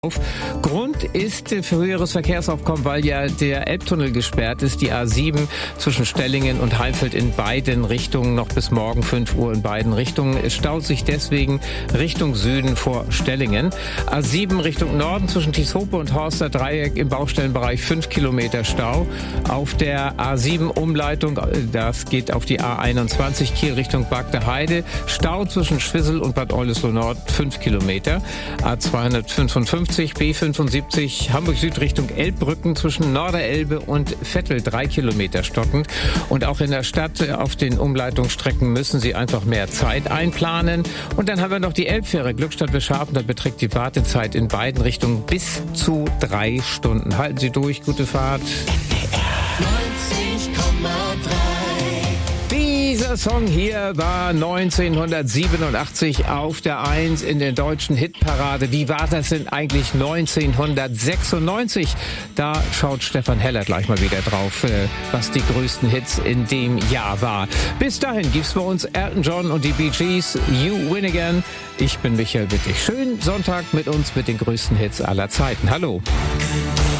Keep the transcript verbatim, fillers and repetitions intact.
Auf. Grund ist für höheres Verkehrsaufkommen, weil ja der Elbtunnel gesperrt ist, die A sieben zwischen Stellingen und Heimfeld in beiden Richtungen, noch bis morgen fünf Uhr in beiden Richtungen. Es staut sich deswegen Richtung Süden vor Stellingen. A sieben Richtung Norden zwischen Tieshope und Horster Dreieck im Baustellenbereich fünf Kilometer Stau. Auf der A sieben Umleitung, das geht auf die A einundzwanzig Kiel Richtung Bagder Heide, Stau zwischen Schwissel und Bad Oldesloe Nord fünf Kilometer. A zweihundertfünfundfünfzig B fünfundsiebzig Hamburg Süd Richtung Elbbrücken zwischen Norderelbe und Vettel drei Kilometer stockend. Und auch in der Stadt auf den Umleitungsstrecken müssen Sie einfach mehr Zeit einplanen. Und dann haben wir noch die Elbfähre Glückstadt-Wischhafen. Da beträgt die Wartezeit in beiden Richtungen bis zu drei Stunden. Halten Sie durch, gute Fahrt. neunzig Komma drei Dieser Song hier war neunzehnhundertsiebenundachtzig auf der Eins in der deutschen Hitparade. Wie war das denn eigentlich neunzehnhundertsechsundneunzig? Da schaut Stefan Heller gleich mal wieder drauf, was die größten Hits in dem Jahr war. Bis dahin gibt's bei uns Elton John und die Bee Gees, You Win Again. Ich bin Michael Wittig. Schönen Sonntag mit uns mit den größten Hits aller Zeiten. Hallo.